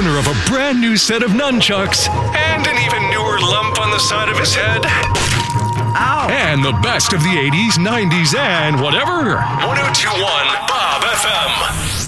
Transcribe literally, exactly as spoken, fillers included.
owner of a brand new set of nunchucks and an even newer lump on the side of his head. Ow! And the best of the eighties, nineties, and whatever. one oh two point one Bob F M.